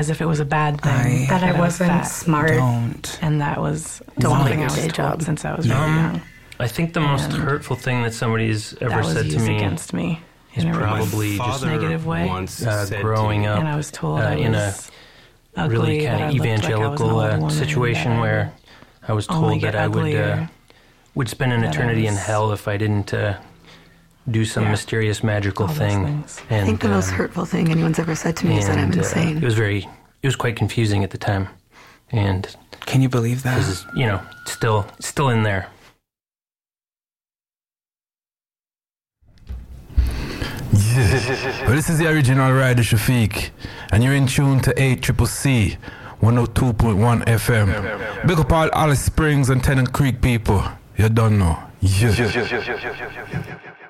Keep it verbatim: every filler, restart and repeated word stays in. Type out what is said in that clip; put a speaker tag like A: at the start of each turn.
A: as if it was a bad thing.
B: I
C: that I wasn't
A: fat.
C: smart.
B: Don't.
A: And that was
C: Don't
A: something
C: quit
A: I
C: your
A: was
C: day
A: told
C: job.
A: since I was
B: Yeah.
A: really
D: Um,
A: young.
D: I think the most
A: And
D: hurtful thing that somebody's ever
A: That was
D: said to
A: used
D: me
A: against me
D: is
A: in a really
D: probably just
E: Father
A: negative way.
E: once
D: uh,
E: said
D: growing
E: to me,
D: up
A: And I was told
D: uh,
A: I was
D: in a
A: ugly,
D: really
A: that
D: kind
A: I
D: of
A: looked like I was an
D: evangelical
A: old
D: uh,
A: woman,
D: situation
A: that I
D: where I was
A: only
D: told
A: get
D: that I would uh,
A: uglier,
D: would spend an
A: that I
D: eternity in
A: was-
D: hell if I didn't uh, do some
A: Yeah.
D: mysterious magical
A: all those
D: thing.
A: things.
D: And,
C: I think the most
D: um,
C: hurtful thing anyone's ever said to me is that I'm
D: and, uh,
C: insane.
D: it was very, it was quite confusing at the time, and
B: Can you believe that?
D: this is, you know, still, still in there.
F: Yeah. Well, this is the original Rider Shafiq, and you're in tune to eight C C C, one oh two point one F M. Big up all Alice Springs and Tennant Creek people. You don't know. Yeah.